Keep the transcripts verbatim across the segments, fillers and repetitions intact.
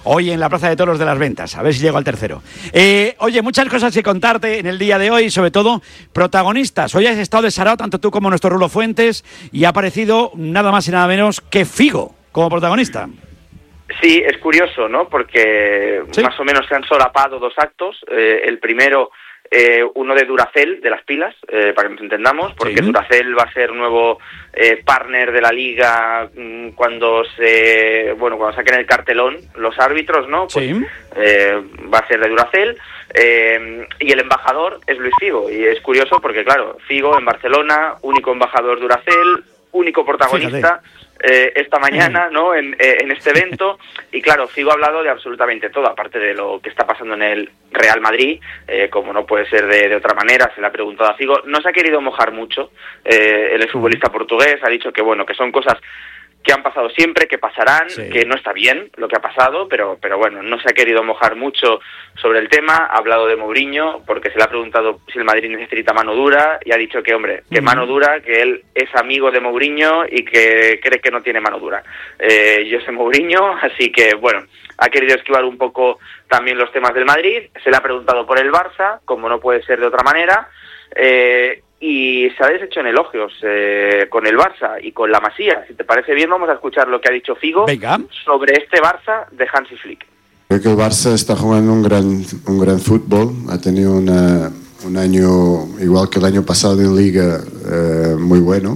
hoy en la Plaza de Toros de las Ventas. A ver si llego al tercero. Eh, oye, muchas cosas que contarte en el día de hoy, sobre todo protagonistas. Hoy has estado desarado, tanto tú como nuestro Rulo Fuentes, y ha aparecido nada más y nada menos que Figo como protagonista. Sí, es curioso, ¿no? Porque ¿Sí? más o menos se han solapado dos actos. Eh, el primero... Eh, uno de Duracell, de las pilas, eh, para que nos entendamos, porque sí. Duracell va a ser nuevo eh, partner de la liga mmm, cuando se, bueno, cuando saquen el cartelón los árbitros, ¿no? Pues, sí. eh, va a ser de Duracell, eh, y el embajador es Luis Figo, y es curioso porque, claro, Figo en Barcelona, único embajador Duracell, único protagonista, eh, esta mañana, ¿no? En, eh, en este evento, y claro, Figo ha hablado de absolutamente todo, aparte de lo que está pasando en el Real Madrid, eh, como no puede ser de, de otra manera, se le ha preguntado a Figo, no se ha querido mojar mucho, eh, el exfutbolista portugués ha dicho que bueno, que son cosas que han pasado siempre, que pasarán, sí. que no está bien lo que ha pasado, pero pero bueno, no se ha querido mojar mucho sobre el tema, ha hablado de Mourinho, porque se le ha preguntado si el Madrid necesita mano dura, y ha dicho que, hombre, que uh-huh. mano dura, que él es amigo de Mourinho y que cree que no tiene mano dura. Eh, yo sé Mourinho, así que, bueno, ha querido esquivar un poco también los temas del Madrid, se le ha preguntado por el Barça, como no puede ser de otra manera, eh, y se ha deshecho en elogios eh, con el Barça y con la Masía. Si te parece bien, vamos a escuchar lo que ha dicho Figo Venga. sobre este Barça de Hansi Flick. Creo que el Barça está jugando un gran, un gran fútbol, ha tenido una, un año, igual que el año pasado en Liga, eh, muy bueno.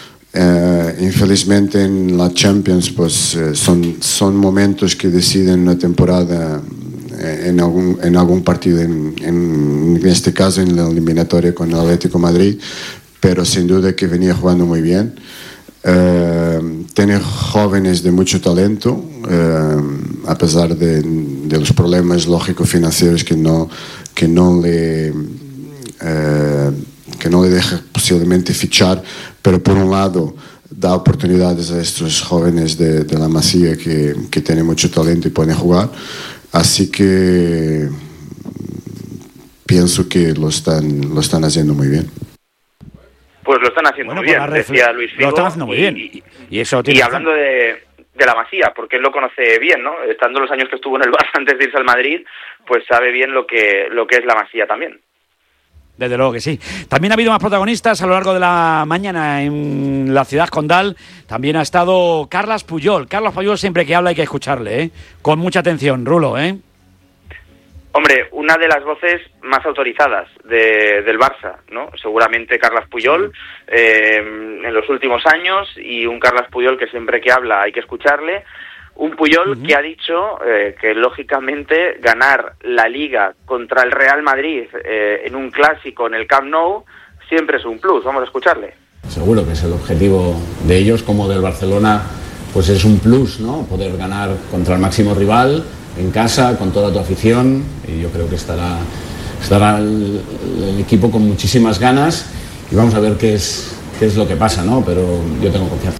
Eh, infelizmente en la Champions pues eh, son, son momentos que deciden una temporada en algún, en algún partido, en, en, en este caso en la eliminatoria con el Atlético Madrid, pero sin duda que venía jugando muy bien. Eh, tiene jóvenes de mucho talento, eh, a pesar de, de los problemas lógico-financieros que no, que no le eh, que no le deja posiblemente fichar, pero por un lado da oportunidades a estos jóvenes de, de la Masía que, que tienen mucho talento y pueden jugar. Así que pienso que lo están lo están haciendo muy bien. Pues lo están haciendo bueno, muy bien, refle- decía Luis Figo. Lo están haciendo muy bien. Y, y, eso y hablando de, de la Masía, porque él lo conoce bien, ¿no? Estando los años que estuvo en el Barça antes de irse al Madrid, pues sabe bien lo que lo que es la Masía también. Desde luego que sí. También ha habido más protagonistas a lo largo de la mañana en la ciudad condal. También ha estado Carles Puyol. Carles Puyol siempre que habla hay que escucharle, ¿eh? Con mucha atención, Rulo, ¿eh? Hombre, una de las voces más autorizadas de, del Barça, ¿no? Seguramente Carles Puyol eh, en los últimos años, y un Carles Puyol que siempre que habla hay que escucharle. Un Puyol uh-huh. que ha dicho eh, que, lógicamente, ganar la Liga contra el Real Madrid eh, en un clásico en el Camp Nou siempre es un plus. Vamos a escucharle. Seguro que es el objetivo de ellos, como del Barcelona, pues es un plus, ¿no? Poder ganar contra el máximo rival, en casa, con toda tu afición, y yo creo que estará, estará el, el equipo con muchísimas ganas, y vamos a ver qué es, qué es lo que pasa, ¿no? Pero yo tengo confianza.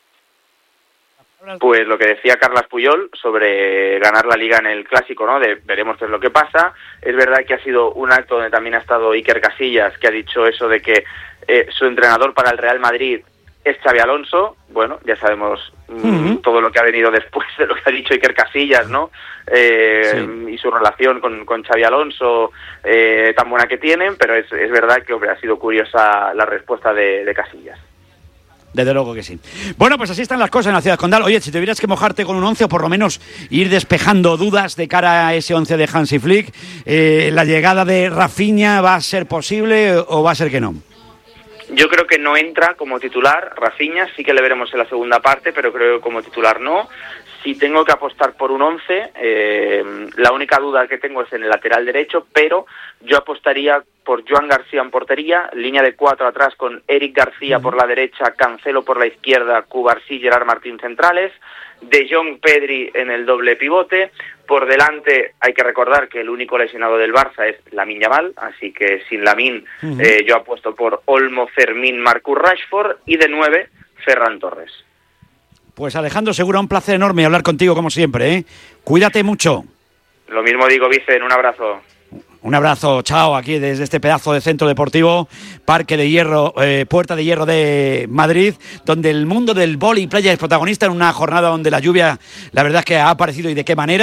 Pues lo que decía Carles Puyol sobre ganar la Liga en el Clásico, ¿no? De veremos qué es lo que pasa. Es verdad que ha sido un acto donde también ha estado Iker Casillas, que ha dicho eso de que eh, su entrenador para el Real Madrid es Xabi Alonso. Bueno, ya sabemos mmm, uh-huh. todo lo que ha venido después de lo que ha dicho Iker Casillas, ¿no? Eh, sí. Y su relación con, con Xabi Alonso eh, tan buena que tienen, pero es, es verdad que, hombre, ha sido curiosa la respuesta de, de Casillas. Desde luego que sí. Bueno, pues así están las cosas en la ciudad condal. Oye, si tuvieras que mojarte con un once, o por lo menos ir despejando dudas de cara a ese once de Hansi Flick, eh, ¿la llegada de Rafinha va a ser posible o va a ser que no? Yo creo que no entra como titular. Rafinha sí que le veremos en la segunda parte, pero creo que como titular no. Si tengo que apostar por un once, eh, la única duda que tengo es en el lateral derecho, pero yo apostaría por Joan García en portería, línea de cuatro atrás con Eric García uh-huh. por la derecha, Cancelo por la izquierda, Cubarsí, Gerard Martín centrales, De Jong, Pedri en el doble pivote. Por delante hay que recordar que el único lesionado del Barça es Lamine Yamal, así que sin Lamine uh-huh. eh, yo apuesto por Olmo, Fermín, Marcus Rashford, y de nueve Ferran Torres. Pues Alejandro, seguro un placer enorme hablar contigo como siempre, ¿eh? Cuídate mucho. Lo mismo digo, Vicen, un abrazo. Un abrazo, chao, aquí desde este pedazo de centro deportivo, Parque de Hierro, eh, Puerta de Hierro de Madrid, donde el mundo del vóley playa es protagonista en una jornada donde la lluvia, la verdad es que ha aparecido y de qué manera.